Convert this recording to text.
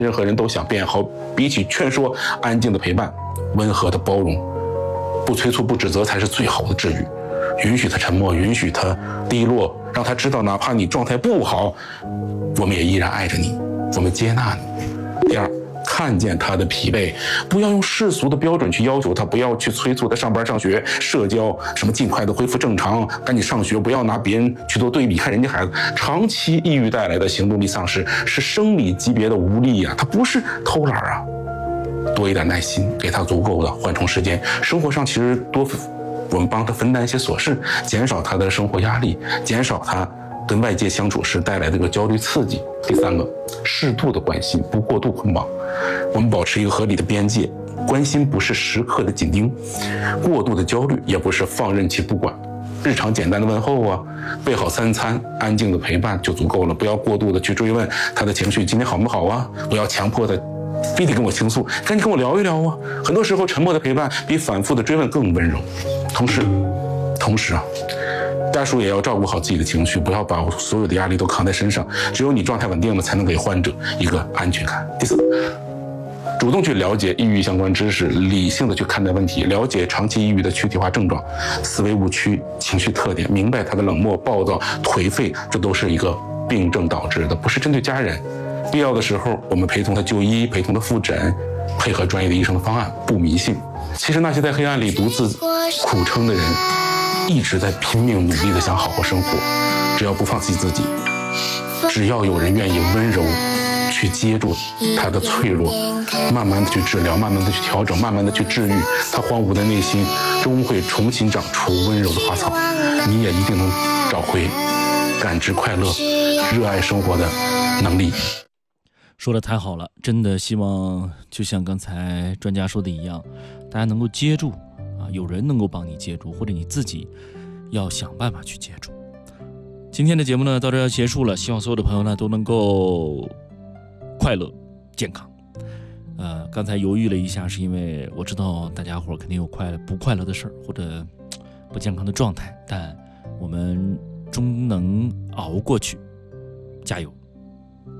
任何人都想变好，比起劝说，安静的陪伴，温和的包容，不催促不指责才是最好的治愈。允许他沉默，允许他低落，让他知道哪怕你状态不好，我们也依然爱着你，我们接纳你。第二，看见他的疲惫，不要用世俗的标准去要求他，不要去催促他上班上学社交，什么尽快的恢复正常，赶紧上学，不要拿别人去做对比，看人家孩子长期抑郁带来的行动力丧失是生理级别的无力啊，他不是偷懒啊。多一点耐心，给他足够的缓冲时间。生活上其实我们帮他分担一些琐事，减少他的生活压力，减少他跟外界相处时带来的这个焦虑刺激。第三个，适度的关心，不过度捆绑。我们保持一个合理的边界，关心不是时刻的紧盯，过度的焦虑也不是放任其不管。日常简单的问候啊，备好3餐，安静的陪伴就足够了。不要过度的去追问他的情绪今天好不好啊，不要强迫他非得跟我倾诉，赶紧跟我聊一聊啊。很多时候沉默的陪伴比反复的追问更温柔。同时啊，家属也要照顾好自己的情绪，不要把所有的压力都扛在身上。只有你状态稳定了，才能给患者一个安全感。第四，主动去了解抑郁相关知识，理性的去看待问题，了解长期抑郁的躯体化症状、思维误区、情绪特点，明白他的冷漠、暴躁、颓废，这都是一个病症导致的，不是针对家人。必要的时候，我们陪同他就医，陪同他复诊，配合专业的医生的方案，不迷信。其实那些在黑暗里独自苦撑的人，一直在拼命努力的想好好生活。只要不放弃自己，只要有人愿意温柔去接住他的脆弱，慢慢的去治疗，慢慢的去调整，慢慢的去治愈，他荒芜的内心终会重新长出温柔的花草。你也一定能找回感知快乐、热爱生活的能力。 说的太好了，真的希望就像刚才专家说的一样，大家能够接住啊，有人能够帮你接住，或者你自己要想办法去接住。今天的节目呢到这要结束了，希望所有的朋友呢都能够快乐健康。刚才犹豫了一下，是因为我知道大家伙肯定有不快乐的事儿或者不健康的状态，但我们终能熬过去，加油。